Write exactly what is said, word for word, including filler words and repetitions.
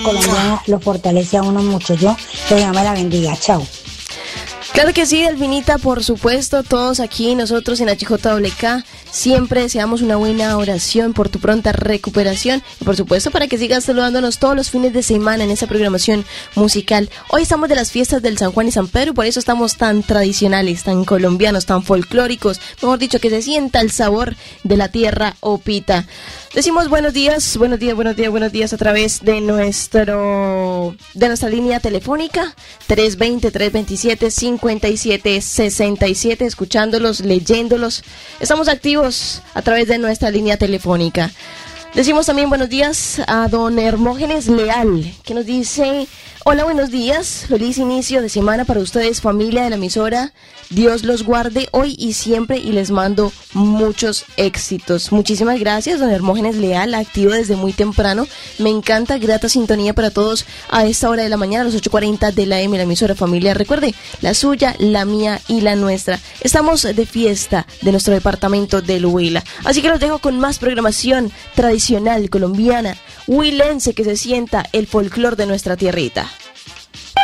colombiano lo fortalece a uno mucho. Yo, que Dios me la bendiga. Chao. Claro que sí, Delfinita, por supuesto, todos aquí, nosotros en H J W K, siempre deseamos una buena oración por tu pronta recuperación y por supuesto para que sigas saludándonos todos los fines de semana en esa programación musical. Hoy estamos de las fiestas del San Juan y San Pedro y por eso estamos tan tradicionales, tan colombianos, tan folclóricos, mejor dicho, que se sienta el sabor de la tierra opita. Decimos buenos días, buenos días, buenos días, buenos días a través de nuestro de nuestra línea telefónica tres dos cero, tres dos siete, cinco siete seis siete, escuchándolos, leyéndolos. Estamos activos a través de nuestra línea telefónica. Decimos también buenos días a don Hermógenes Leal, que nos dice: hola, buenos días, feliz inicio de semana para ustedes, familia de la emisora. Dios los guarde hoy y siempre y les mando muchos éxitos. Muchísimas gracias, don Hermógenes Leal, activo desde muy temprano. Me encanta, grata sintonía para todos a esta hora de la mañana, a las ocho cuarenta de la eme, la emisora familiar. Recuerde, la suya, la mía y la nuestra. Estamos de fiesta de nuestro departamento del Huila. Así que los dejo con más programación tradicional colombiana, huilense, que se sienta el folclor de nuestra tierrita.